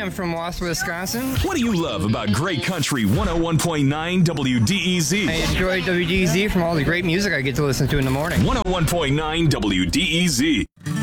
I'm from Wausau, Wisconsin. What do you love about Great Country 101.9 WDEZ? I enjoy WDEZ from all the great music I get to listen to in the morning. 101.9 WDEZ.